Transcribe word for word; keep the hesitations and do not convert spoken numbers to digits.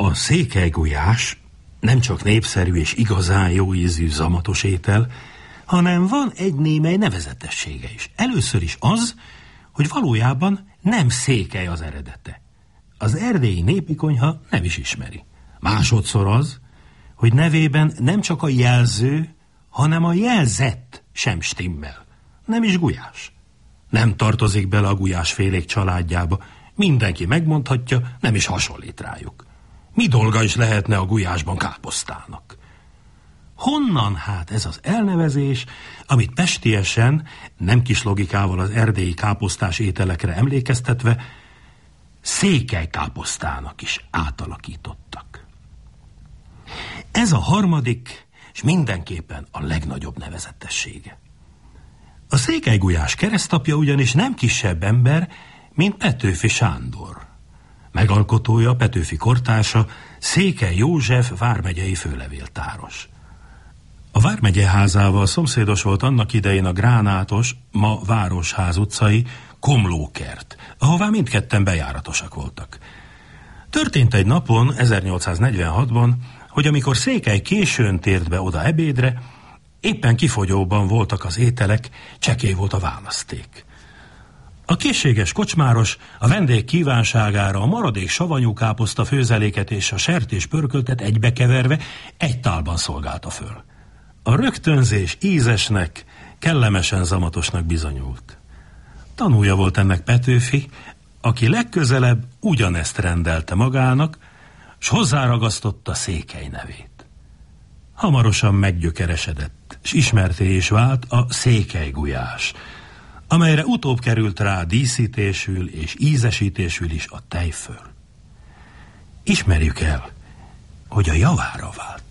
A székelygulyás nem csak népszerű és igazán jó ízű zamatos étel, hanem van egy némely nevezetessége is. Először is az, hogy valójában nem székely az eredete. Az erdélyi népi konyha nem is ismeri. Másodszor az, hogy nevében nem csak a jelző, hanem a jelzett sem stimmel. Nem is gulyás. Nem tartozik bele a gulyásfélék családjába. Mindenki megmondhatja, nem is hasonlít rájuk. Mi dolga is lehetne a gulyásban káposztának? Honnan hát ez az elnevezés, amit pestiesen, nem kis logikával az erdélyi káposztás ételekre emlékeztetve, székelykáposztának is átalakítottak? Ez a harmadik, és mindenképpen a legnagyobb nevezetessége. A székelygulyás keresztapja ugyanis nem kisebb ember, mint Petőfi Sándor. Megalkotója, Petőfi kortársa, Székely József vármegyei főlevéltáros. A vármegye házával szomszédos volt annak idején a Gránátos, ma Városház utcai Komlókert, ahová mindketten bejáratosak voltak. Történt egy napon, ezernyolcszáznegyvenhatban, hogy amikor Székely későn tért be oda ebédre, éppen kifogyóban voltak az ételek, csekély volt a választék. A készséges kocsmáros a vendég kívánságára a maradék savanyú káposzta főzeléket és a sertés pörköltet egybekeverve egy tálban szolgálta föl. A rögtönzés ízesnek, kellemesen zamatosnak bizonyult. Tanúja volt ennek Petőfi, aki legközelebb ugyanezt rendelte magának, s hozzáragasztotta Székely nevét. Hamarosan meggyökeresedett, s ismerté is vált a székelygulyás, amelyre utóbb került rá díszítésül és ízesítésül is a tejföl. Ismerjük el, hogy a javára vált.